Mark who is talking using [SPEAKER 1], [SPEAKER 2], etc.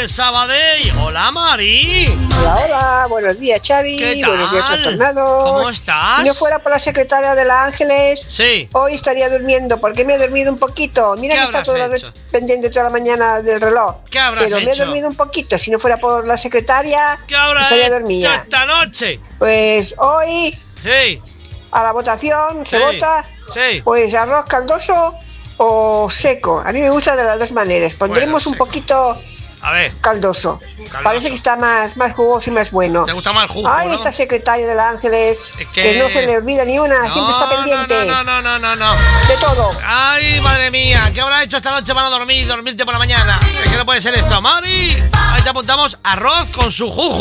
[SPEAKER 1] de Sabadell. Hola, Mari.
[SPEAKER 2] Hola, hola, buenos días, Xavi.
[SPEAKER 1] ¿Qué tal?
[SPEAKER 2] Buenos días, Tornado.
[SPEAKER 1] ¿Cómo estás?
[SPEAKER 2] Si no fuera por la secretaria de la Ángeles,
[SPEAKER 1] Sí.
[SPEAKER 2] hoy estaría durmiendo, porque me he dormido un poquito. Mira
[SPEAKER 1] ¿Qué
[SPEAKER 2] que está
[SPEAKER 1] habrás
[SPEAKER 2] toda la
[SPEAKER 1] hecho?
[SPEAKER 2] noche pendiente toda la mañana del reloj.
[SPEAKER 1] ¿Qué habrás
[SPEAKER 2] Pero me he
[SPEAKER 1] hecho?
[SPEAKER 2] dormido un poquito. Si no fuera por la secretaria,
[SPEAKER 1] ¿Qué habrá
[SPEAKER 2] estaría
[SPEAKER 1] hecho
[SPEAKER 2] dormida.
[SPEAKER 1] esta noche?
[SPEAKER 2] Pues hoy,
[SPEAKER 1] Sí.
[SPEAKER 2] a la votación, se
[SPEAKER 1] Sí.
[SPEAKER 2] vota,
[SPEAKER 1] Sí.
[SPEAKER 2] pues arroz caldoso o seco. A mí me gusta de las dos maneras. Pondremos un
[SPEAKER 1] seco.
[SPEAKER 2] poquito
[SPEAKER 1] A ver,
[SPEAKER 2] caldoso. Parece que está más jugoso y más bueno.
[SPEAKER 1] ¿te gusta más el jugo,
[SPEAKER 2] Ay,
[SPEAKER 1] no?
[SPEAKER 2] esta secretaria de la Ángeles,
[SPEAKER 1] Es
[SPEAKER 2] que no se le olvida ni una, siempre está pendiente
[SPEAKER 1] No.
[SPEAKER 2] de todo.
[SPEAKER 1] Ay, madre mía, ¿qué habrá hecho esta noche para dormirte por la mañana? Es que no puede ser esto, Mari. Ahí te apuntamos arroz con su juju.